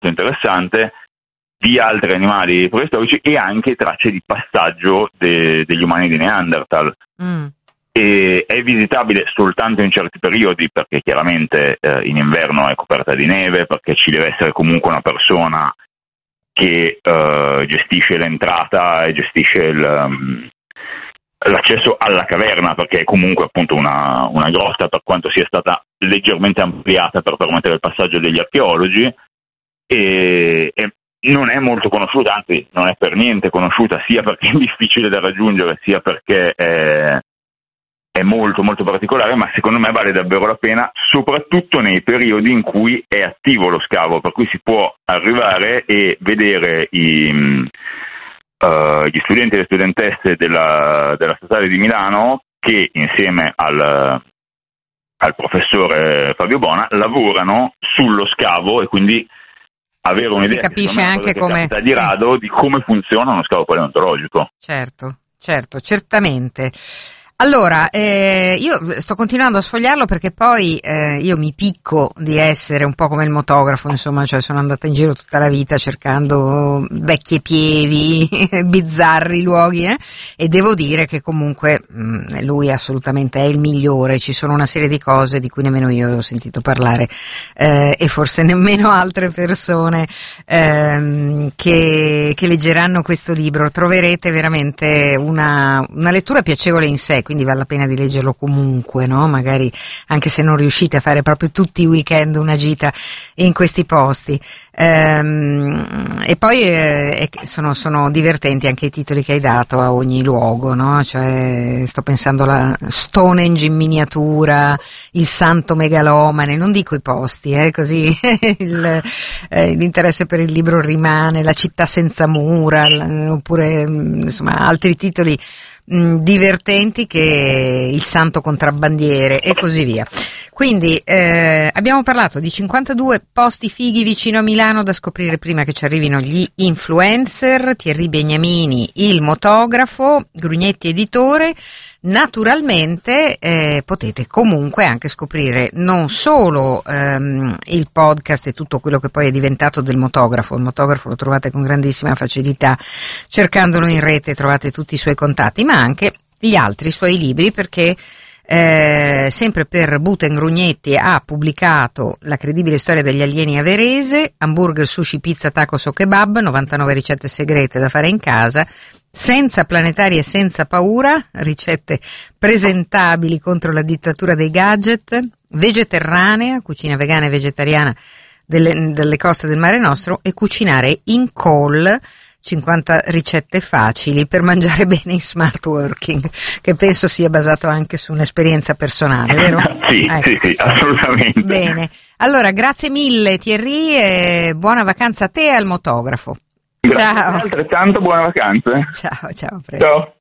molto interessante, di altri animali preistorici e anche tracce di passaggio degli umani di Neanderthal. E è visitabile soltanto in certi periodi, perché chiaramente in inverno è coperta di neve, perché ci deve essere comunque una persona che gestisce l'entrata e gestisce l'accesso alla caverna, perché è comunque appunto una grotta, per quanto sia stata leggermente ampliata per permettere il passaggio degli archeologi, e non è molto conosciuta, anzi non è per niente conosciuta, sia perché è difficile da raggiungere, sia perché è molto molto particolare, ma secondo me vale davvero la pena, soprattutto nei periodi in cui è attivo lo scavo, per cui si può arrivare e vedere gli studenti e le studentesse della Statale di Milano che insieme al professore Fabio Bona lavorano sullo scavo, e quindi avere un'idea, si capisce anche come di rado, di come funziona uno scavo paleontologico. Certo, certamente. Allora, io sto continuando a sfogliarlo perché poi io mi picco di essere un po' come il motografo, insomma, cioè sono andata in giro tutta la vita cercando vecchie pievi, bizzarri luoghi, e devo dire che comunque lui assolutamente è il migliore. Ci sono una serie di cose di cui nemmeno io ho sentito parlare, e forse nemmeno altre persone che leggeranno questo libro. Troverete veramente una lettura piacevole in sé, quindi vale la pena di leggerlo comunque, no? Magari anche se non riuscite a fare proprio tutti i weekend una gita in questi posti. E poi sono divertenti anche i titoli che hai dato a ogni luogo, no? Cioè, sto pensando alla Stonehenge in miniatura, il Santo Megalomane, non dico i posti, così l'interesse per il libro rimane, la città senza mura, oppure insomma altri titoli divertenti, che il santo contrabbandiere e così via. Quindi abbiamo parlato di 52 posti fighi vicino a Milano da scoprire prima che ci arrivino gli influencer, Thierry Beniamini, il motografo, Grugnetti editore. Naturalmente potete comunque anche scoprire non solo il podcast e tutto quello che poi è diventato del motografo. Il motografo lo trovate con grandissima facilità cercandolo in rete, trovate tutti i suoi contatti, ma anche gli altri suoi libri, perché sempre per Buten Grugnetti ha pubblicato La credibile storia degli alieni a Varese, Hamburger, sushi, pizza, tacos o kebab, 99 ricette segrete da fare in casa, Senza planetari e senza paura, ricette presentabili contro la dittatura dei gadget, Vegeterranea, cucina vegana e vegetariana delle coste del Mare Nostro, e Cucinare in call, 50 ricette facili per mangiare bene in smart working, che penso sia basato anche su un'esperienza personale, vero? Sì, sì, assolutamente. Bene, allora grazie mille Thierry e buona vacanza a te e al motografo. Grazie, altrettanto buone vacanze. Ciao, a presto. Ciao.